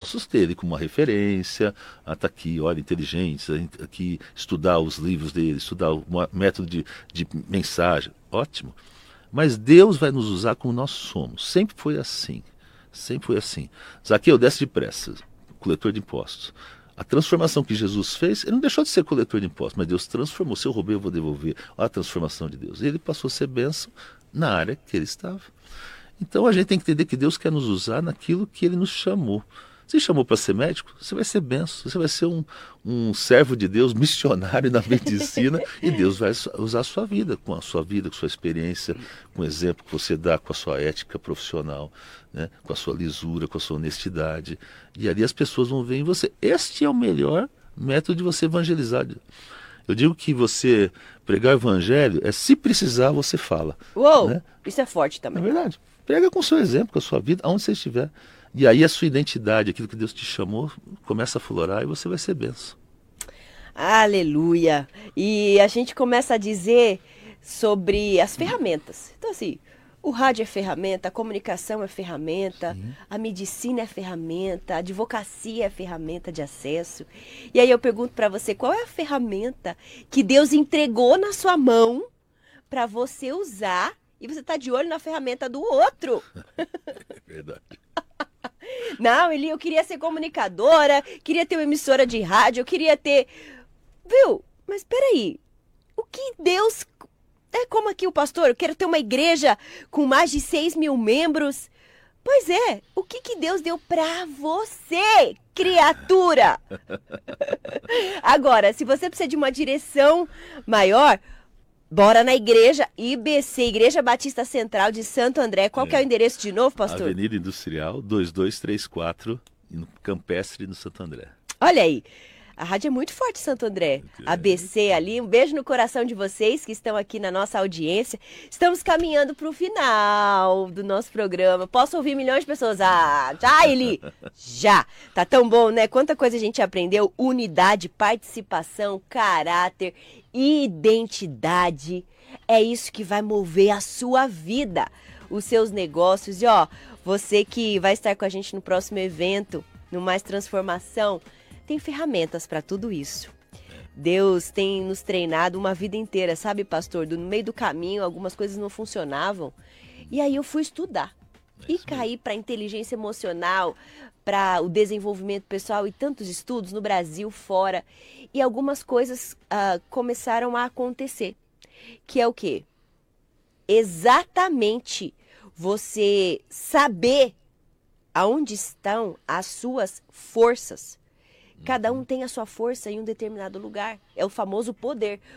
posso ter ele como uma referência, tá aqui, olha, inteligência, aqui estudar os livros dele, estudar o método de mensagem, ótimo. Mas Deus vai nos usar como nós somos, sempre foi assim, sempre foi assim. Zaqueu, desce depressa, coletor de impostos. A transformação que Jesus fez, ele não deixou de ser coletor de impostos, mas Deus transformou. Se eu roubei, eu vou devolver. Olha a transformação de Deus. E ele passou a ser bênção na área que ele estava. Então a gente tem que entender que Deus quer nos usar naquilo que ele nos chamou. Se chamou para ser médico, você vai ser benção, você vai ser um servo de Deus, missionário na medicina, e Deus vai usar a sua vida, com a sua experiência, com o exemplo que você dá, com a sua ética profissional, né? Com a sua lisura, com a sua honestidade. E ali as pessoas vão ver em você. Este é o melhor método de você evangelizar. Eu digo que você pregar o evangelho se precisar, você fala. Uou, né? Isso é forte também. É verdade. Prega com o seu exemplo, com a sua vida, aonde você estiver. E aí a sua identidade, aquilo que Deus te chamou, começa a florar e você vai ser benção. Aleluia! E a gente começa a dizer sobre as ferramentas. Então, assim, o rádio é ferramenta, a comunicação é ferramenta, Sim. A medicina é ferramenta, a advocacia é ferramenta de acesso. E aí eu pergunto para você, qual é a ferramenta que Deus entregou na sua mão para você usar e você tá de olho na ferramenta do outro? É verdade. Não, eu queria ser comunicadora, queria ter uma emissora de rádio, eu queria ter... Viu? Mas peraí, o que Deus... É como aqui o pastor, eu quero ter uma igreja com mais de 6 mil membros. Pois é, o que Deus deu pra você, criatura? Agora, se você precisa de uma direção maior... Bora na igreja IBC, Igreja Batista Central de Santo André. Qual que é o endereço de novo, pastor? Avenida Industrial 2234, no Campestre, no Santo André. Olha aí, a rádio é muito forte, Santo André. ABC ali, um beijo no coração de vocês que estão aqui na nossa audiência. Estamos caminhando para o final do nosso programa. Posso ouvir milhões de pessoas? Ah, já, Eli? Já! Tá tão bom, né? Quanta coisa a gente aprendeu. Unidade, participação, caráter, identidade. É isso que vai mover a sua vida, os seus negócios. E ó, você que vai estar com a gente no próximo evento, no Mais Transformação, tem ferramentas para tudo isso. Deus tem nos treinado uma vida inteira, sabe, pastor? No meio do caminho, algumas coisas não funcionavam. E aí eu fui estudar. E caí para inteligência emocional, para o desenvolvimento pessoal e tantos estudos no Brasil, fora. E algumas coisas começaram a acontecer. Que é o quê? Exatamente você saber aonde estão as suas forças. Cada um tem a sua força em um determinado lugar. É o famoso poder.